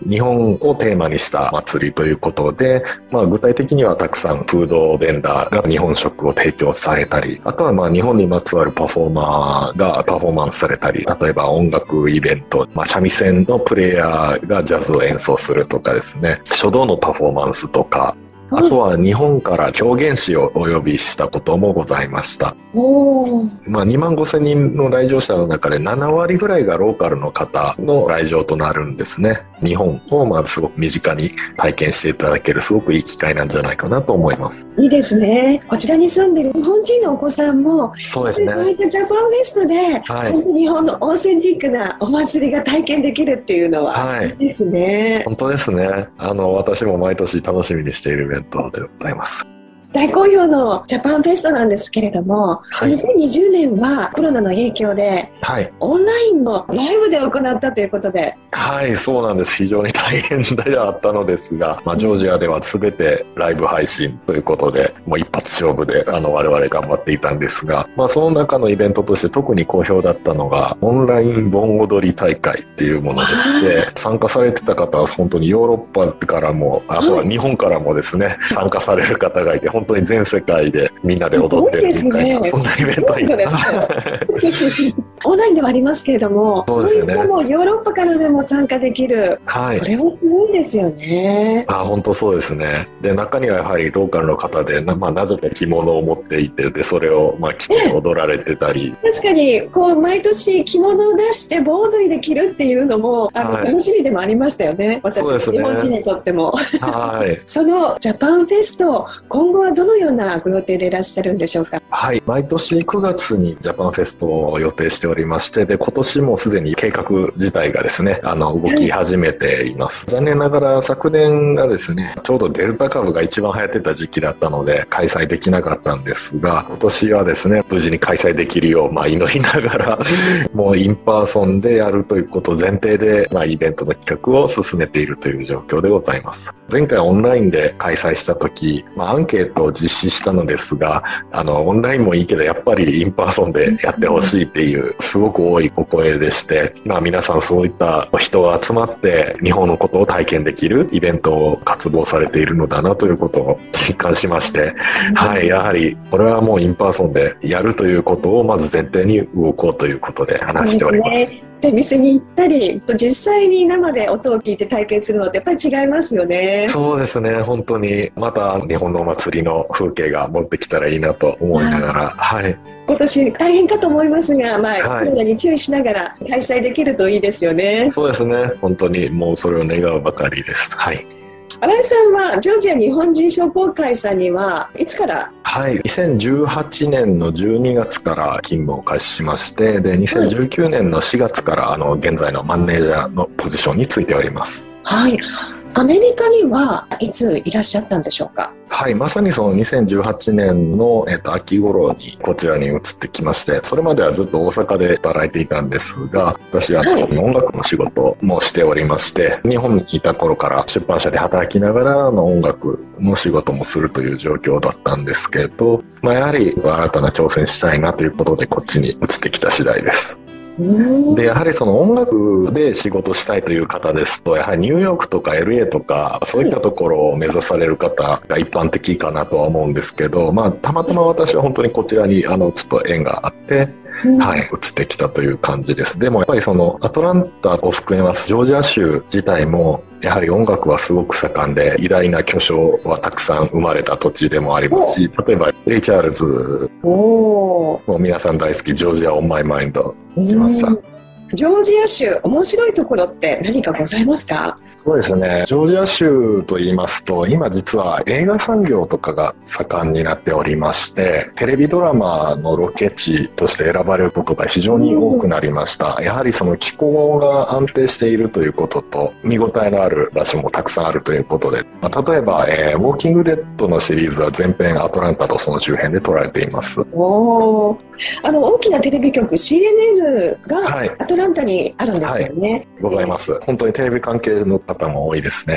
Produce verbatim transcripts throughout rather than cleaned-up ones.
日本をテーマにした祭りということで、まあ、具体的にはたくさんフードベンダーが日本食を提供されたり、あとはまあ日本にまつわるパフォーマーがパフォーマンスされたり、例えば音楽イベント、まあ、三味線のプレイヤーがジャズを演奏するとかですね、書道のパフォーマンスとか、あとは日本から狂言師をお呼びしたこともございました。 おまあ、にまんごせんにんの来場者の中でななわりぐらいがローカルの方の来場となるんですね。日本をまあすごく身近に体験していただけるすごくいい機会なんじゃないかなと思います。 いいですね。こちらに住んでる日本人のお子さんもそうですね。 こういったジャパンフェストで、はい、日本のオーセンティックなお祭りが体験できるっていうのは、はい、いいですね。 本当ですね。あの私も毎年楽しみにしているイベントでございます。 大好評のジャパンフェストなんですけれども、はい、にせんにじゅうねんはコロナの影響で、はい、オンラインのライブで行ったということで。 はい、そうなんです。非常に大変ではあったのですが、まあ、ジョージアでは全てライブ配信ということで、もう一発勝負であの我々頑張っていたんですが、まあ、その中のイベントとして特に好評だったのがオンライン盆踊り大会っていうものでして、参加されてた方は本当にヨーロッパからも、あとは日本からもですね、参加される方がいて、本当に全世界でみんなで踊ってるみたいな、ね、そんなイベントにオンラインではありますけれども、そうですね、そういうのもヨーロッパからでも参加できる、はい、それもすごいですよね。 あ、本当そうですね。で、中にはやはりローカルの方で な,、まあ、なぜか着物を持っていて、でそれをまあ着て踊られてたり、 ね、確かにこう毎年着物を出して盆踊りで着るっていうのもあの、はい、楽しみでもありましたよね、私たち、ね、日本人にとっても。はい、そのジャパンフェスト、今後はどのようなご予定でいらっしゃるんでしょうか。 はい、毎年くがつにジャパンフェストを予定しておりまして、で今年もすでに計画自体がですね、あの動き始めています。残念ながら昨年がですね、ちょうどデルタ株が一番流行ってた時期だったので開催できなかったんですが、今年はですね、無事に開催できるよう、まあ、祈りながらもうインパーソンでやるということを前提で、まあ、イベントの企画を進めているという状況でございます。前回オンラインで開催した時、まあ、アンケートを実施したのですが、あのオンラインもいいけどやっぱりインパーソンでやってほしいっていうすごく多いお声でして、まあ、皆さんそういった人が集まって日本のことを体験できるイベントを渇望されているのだなということを実感しまして、はい、やはりこれはもうインパーソンでやるということをまず前提に動こうということで話しております。 で、店に行ったり実際に生で音を聞いて体験するのってやっぱり違いますよね。 そうですね、本当にまた日本のお祭りの風景が持ってきたらいいなと思いながら、はい、 今年大変かと思いますが、まあ、はい、コロナに注意しながら開催できるといいですよね。 そうですね、本当にもうそれを願うばかりです。はい。 新井さんはジョージア日本人商工会さんにはいつから？ はい、にせんじゅうはちねんのじゅうにがつから勤務を開始しまして、でにせんじゅうきゅうねんのしがつからあの現在のマネージャーのポジションについております。 はい、アメリカにはいついらっしゃったんでしょうか？ はい、まさにそのにせんじゅうはちねんの、えっと、秋頃にこちらに移ってきまして、それまではずっと大阪で働いていたんですが、私は音楽の仕事もしておりまして、日本にいた頃から出版社で働きながらの音楽の仕事もするという状況だったんですけど、まあ、やはり新たな挑戦したいなということでこっちに移ってきた次第です。でやはりその音楽で仕事したいという方ですと、やはりニューヨークとか エルエー とかそういったところを目指される方が一般的かなとは思うんですけど、まあ、たまたま私は本当にこちらにあのちょっと縁があって、はい、移ってきたという感じです。でもやっぱりそのアトランタを含めますジョージア州自体もやはり音楽はすごく盛んで、偉大な巨匠はたくさん生まれた土地でもありますし、例えばレイ・チャールズも皆さん大好きジョージア・オン・マイ・マインド来ました。 ジョージア州面白いところって何かございますか？ そうですね、ジョージア州と言いますと今実は映画産業とかが盛んになっておりまして、テレビドラマのロケ地として選ばれることが非常に多くなりました。やはりその気候が安定しているということと見応えのある場所もたくさんあるということで、まあ、例えば、えー、ウォーキングデッドのシリーズは全編アトランタとその周辺で撮られています。 おあの大きなテレビ局 シーエヌエヌ がアトランタにあるんですよね。 はいはい、ございます。本当にテレビ関係の方も多いですね。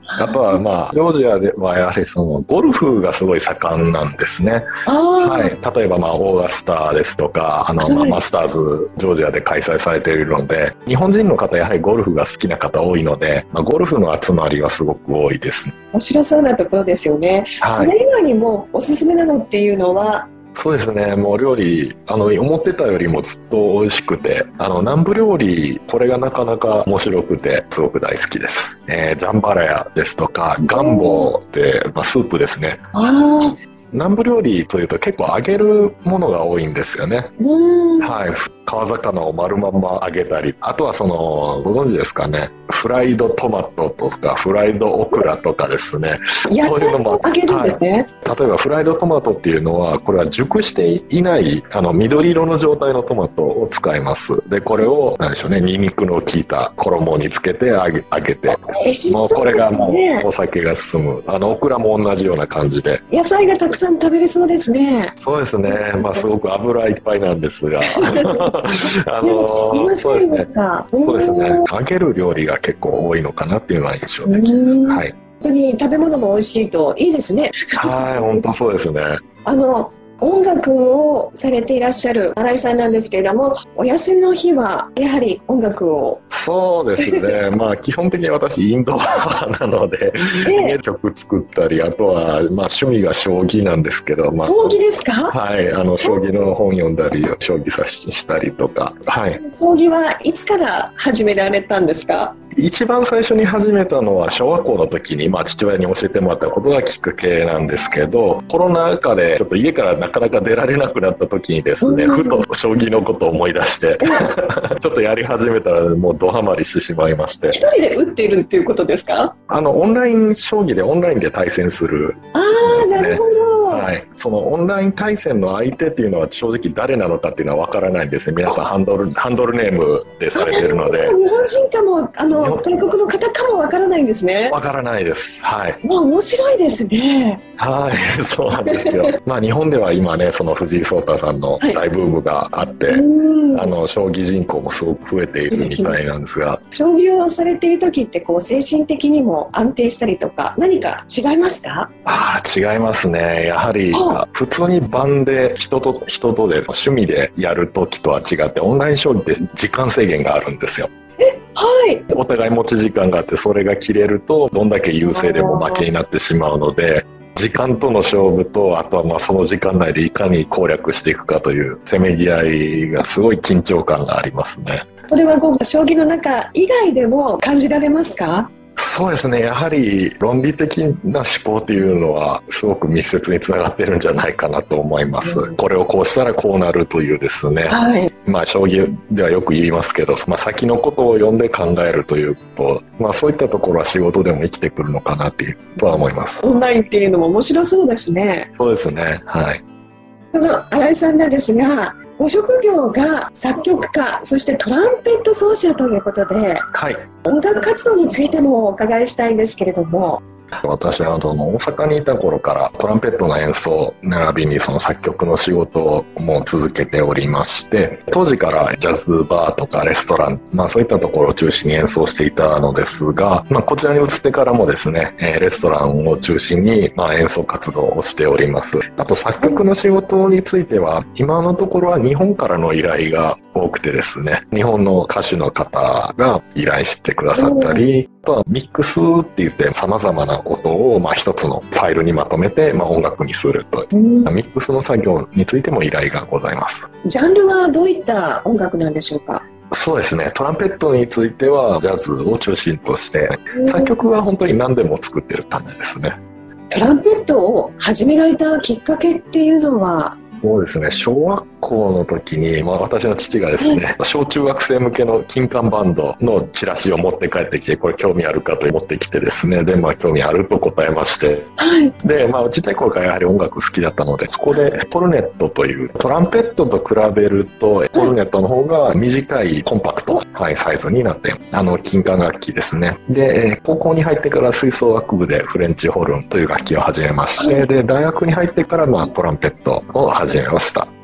あとはまあジョージアではやはりそのゴルフがすごい盛んなんですね。はい、例えばまあオーガスタですとかあのまあマスターズジョージアで開催されているので、日本人の方やはりゴルフが好きな方多いので、まあ、ゴルフの集まりはすごく多いですね。 面白そうなところですよね。はい、それ以外にもおすすめなのっていうのは？ そうですね、もう料理あの思ってたよりもずっと美味しくて、あの南部料理これがなかなか面白くてすごく大好きです。えー、ジャンバラヤですとかガンボって、まあ、スープですね。あ南部料理というと結構揚げるものが多いんですよね。はい、川魚を丸まんま揚げたり、あとはそのご存知ですかね、フライドトマトとかフライドオクラとかですね、 野菜を揚げるんですね。 はい、例えばフライドトマトっていうのはこれは熟していないあの緑色の状態のトマトを使います。でこれを何でしょうね、ニンニクの効いた衣につけて揚げ揚げて、もうこれがもうお酒が進む。あのオクラも同じような感じで野菜がたくさん食べれそうですね。 そうですね、まあすごく油いっぱいなんですがあのそうですね、そうですね、揚げる料理が結構多いのかなっていうのは印象的です。はい、 本当に食べ物も美味しいといいですね。 はい、本当そうですね。 あの音楽をされていらっしゃる新井さんなんですけれども、お休みの日はやはり音楽を？ そうですねまあ基本的に私インドアなので、えー、曲作ったり、あとはまあ趣味が将棋なんですけど、まあ、 将棋ですか？ はい、あの将棋の本読んだり将棋指ししたりとか、はい、 将棋はいつから始められたんですか？ 一番最初に始めたのは小学校の時に、まあ、父親に教えてもらったことがきっかけなんですけど、コロナ禍でちょっと家からなかなか出られなくなった時にですね、ふと将棋のことを思い出してちょっとやり始めたらもうドハマりしてしまいまして。 一人で打っているっていうことですか？ あのオンライン将棋でオンラインで対戦する、 ああ、なるほど。 はい、そのオンライン対戦の相手っていうのは正直誰なのかっていうのは分からないんですね。皆さんハンドルハンドルネームでされてるので、 日本人かもあの外国の方かも分からないんですね。 分からないです。はい。 もう面白いですね。 はい、そうなんですよ。まあ日本では今ね、その藤井聡太さんの大ブームがあって、はい、あの将棋人口もすごく増えているみたいなんですが、 将棋をされている時ってこう精神的にも安定したりとか何か違いますか？ ああ、違いますね。やはり普通に盤で人と人とで趣味でやる時とは違って、オンライン将棋って時間制限があるんですよ。 はい、 お互い持ち時間があって、それが切れるとどんだけ優勢でも負けになってしまうので、時間との勝負と、あとはまあその時間内でいかに攻略していくかというせめぎ合いがすごい緊張感がありますね。 これはこう将棋の中以外でも感じられますか？ そうですね、やはり論理的な思考というのはすごく密接につながってるんじゃないかなと思います。うん、これをこうしたらこうなるというですね、はい、まあ将棋ではよく言いますけど、まあ、先のことを読んで考えるということ、まあ、そういったところは仕事でも生きてくるのかなっていうとは思います。 オンラインっていうのも面白そうですね。 そうですね、はい。 その新井さんなんですが、ご職業が作曲家、そしてトランペット奏者ということで、はい、音楽活動についてもお伺いしたいんですけれども。 私はあの大阪にいた頃からトランペットの演奏並びにその作曲の仕事も続けておりまして、当時からジャズバーとかレストラン、まあ、そういったところを中心に演奏していたのですが、まあ、こちらに移ってからもですね、レストランを中心にまあ演奏活動をしております。あと作曲の仕事については今のところは日本からの依頼が多くてですね、日本の歌手の方が依頼してくださったり、あとはミックスって言って様々な音をまあ一つのファイルにまとめてまあ音楽にすると、うん、ミックスの作業についても依頼がございます。 ジャンルはどういった音楽なんでしょうか？ そうですね、トランペットについてはジャズを中心として、作曲は本当に何でも作ってる感じですね。 トランペットを始められたきっかけっていうのは？ そうですね、小学校の時に、まあ、私の父がですね、うん、小中学生向けの金管バンドのチラシを持って帰ってきて、これ興味あるかと持ってきてですね、で、まあ、興味あると答えまして、はい、で、まあ、ちっちゃい頃からやはり音楽好きだったので、そこでコルネットという、トランペットと比べるとコルネットの方が短いコンパクトな、はい、サイズになって、あの金管楽器ですね。で、高校に入ってから吹奏楽部でフレンチホルンという楽器を始めまして、で、大学に入ってからまあトランペットを始めました。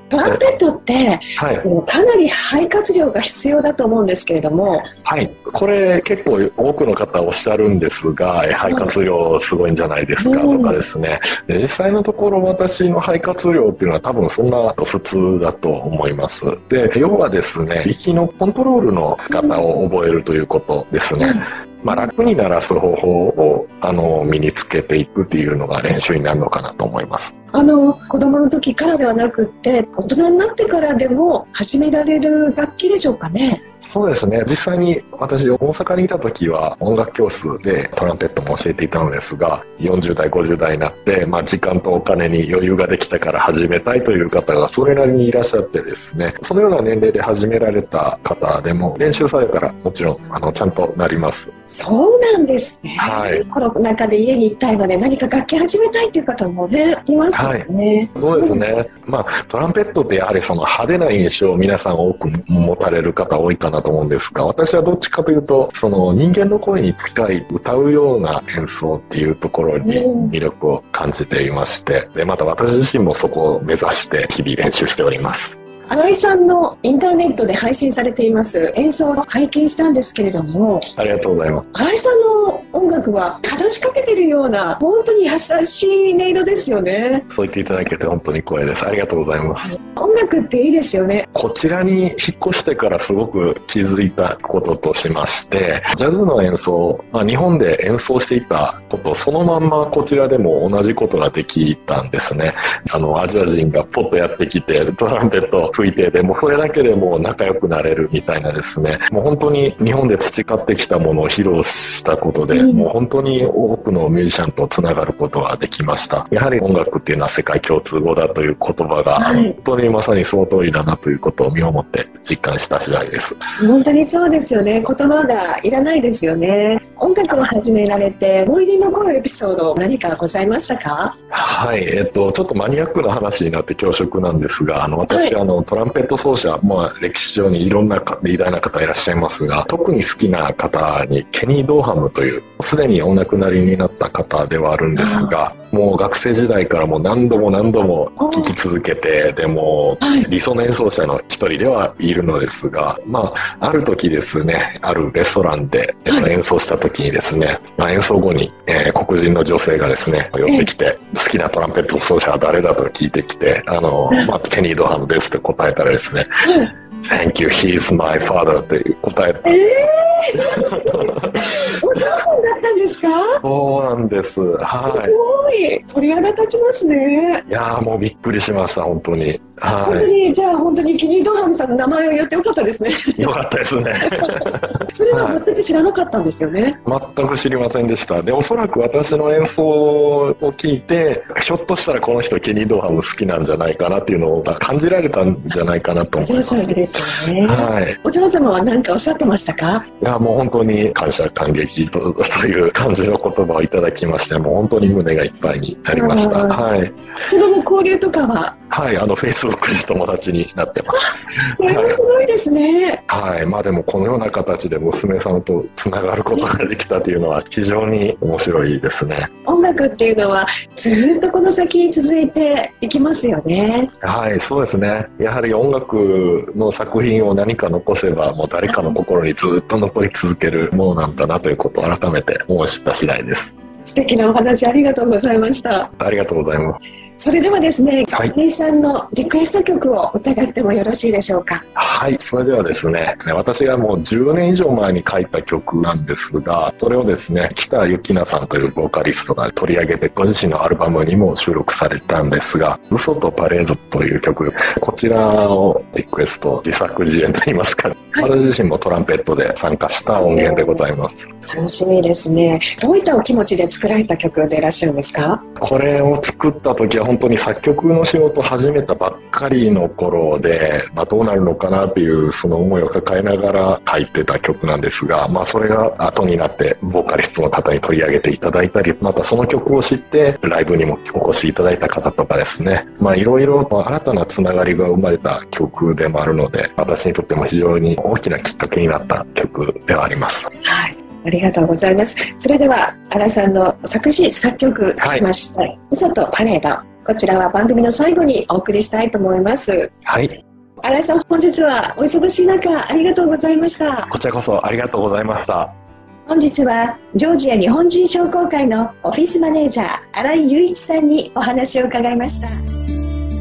トランペットって、はい、かなり肺活量が必要だと思うんですけれども。 はい、これ結構多くの方おっしゃるんですが、肺活量すごいんじゃないですかとかですね、うん、実際のところ私の肺活量っていうのは多分そんな普通だと思います。で、要はですね、息のコントロールの方を覚えるということですね。うん、まあ、楽に鳴らす方法をあの身につけていくっていうのが練習になるのかなと思います。 あの子供の時からではなくって大人になってからでも始められる楽器でしょうかね。 そうですね、実際に私大阪にいた時は音楽教室でトランペットも教えていたのですが、よんじゅう代ごじゅう代になって、まあ、時間とお金に余裕ができたから始めたいという方がそれなりにいらっしゃってですね、そのような年齢で始められた方でも練習されたらもちろんあのちゃんとなります。 そうなんですね、 はい、 コロナ禍で家にいたいので何か楽器始めたいという方もねいますよね。 はい、そうですね、うん、まあ、トランペットってやはりその派手な印象を皆さん多く持たれる方多いかなと思うんですが、私はどっちかというとその人間の声に近い歌うような演奏っていうところに魅力を感じていまして、でまた私自身もそこを目指して日々練習しております。 新井さんのインターネットで配信されています演奏を拝見したんですけれども、 ありがとうございます。 新井さんの音楽は話しかけてるような本当に優しい音色ですよね。 そう言っていただけて本当に光栄です。ありがとうございます。 音楽っていいですよね。 こちらに引っ越してからすごく気づいたこととしまして、ジャズの演奏、まあ、日本で演奏していたことそのまんまこちらでも同じことができたんですね。あのアジア人がポッとやってきてトランペット吹いて、でもこれだけでもう仲良くなれるみたいなですね、もう本当に日本で培ってきたものを披露したことで、うん、もう本当に多くのミュージシャンとつながることができました。やはり音楽っていうのは世界共通語だという言葉が、はい、本当にまさにその通りだなということを身をもって実感した次第です。 本当にそうですよね。言葉がいらないですよね。音楽を始められて思い出に残るエピソード何かございましたか？ はい、えっとちょっとマニアックな話になって恐縮なんですが、あの私、はい、あのトランペット奏者、まあ、歴史上にいろんな偉大な方いらっしゃいますが、特に好きな方にケニー・ドーハムというすでにお亡くなりになった方ではあるんですが、もう学生時代からもう何度も何度も聴き続けて、でも理想の演奏者の一人ではいるのですが、まあ、ある時ですね、あるレストランで演奏した時にですね、まあ、演奏後に、えー、黒人の女性がですね寄ってきて、好きなトランペット奏者は誰だと聞いてきて、あの、まあ、ケニー・ドーハムですって答えたらですね、Thank you, he's my father って答えた。えー、お父さんだったんですか？ そうなんです。はい。 すごい。鳥肌立ちますね。 いやーもうびっくりしました、本当に。はい。 本当に、じゃあ本当にケニー・ドーハムさんの名前を言ってよかったですね。 よかったですね。 それは全く知らなかったんですよね。 はい、全く知りませんでした。で、おそらく私の演奏を聞いて、ひょっとしたらこの人ケニー・ドーハム好きなんじゃないかなっていうのを感じられたんじゃないかなと思います。 ね、はい、お嬢様は何かおっしゃってましたか？ いやもう本当に感謝感激 と, という感じの言葉をいただきまして、もう本当に胸がいっぱいになりました。はい。 その後交流とかは？ はい、あのフェイスブックで友達になってます。 それもすごいですね。 はい、はい、まあでもこのような形で娘さんとつながることができたというのは非常に面白いですね。 音楽っていうのはずっとこの先に続いていきますよね。 はい、そうですね。やはり音楽の作品を何か残せばもう誰かの心にずっと残り続けるものなんだなということを改めて思い知った次第です。 素敵なお話ありがとうございました。 ありがとうございます。 それではですね、 はい、 新井さんのリクエスト曲を伺ってもよろしいでしょうか？ はい、それではですね、私がもうじゅうねん以上前に書いた曲なんですが、それをですね、北由紀奈さんというボーカリストが取り上げてご自身のアルバムにも収録されたんですが、嘘とパレードという曲、こちらをリクエスト、自作自演といいますか、はい、私自身もトランペットで参加した音源でございます。 楽しみですね。どういったお気持ちで作られた曲でいらっしゃるんですか？ これを作った時は本当に作曲の仕事を始めたばっかりの頃で、まあ、どうなるのかなっていうその思いを抱えながら書いてた曲なんですが、まあ、それが後になってボーカリストの方に取り上げていただいたり、またその曲を知ってライブにもお越しいただいた方とかですね、まあいろいろ新たなつながりが生まれた曲でもあるので、私にとっても非常に大きなきっかけになった曲ではあります。 はい、ありがとうございます。それでは新井さんの作詞作曲しました、はい、嘘とパレード、 こちらは番組の最後にお送りしたいと思います。 はい。 新井さん、本日はお忙しい中ありがとうございました。 こちらこそありがとうございました。 本日はジョージア日本人商工会のオフィスマネージャー新井雄一さんにお話を伺いました。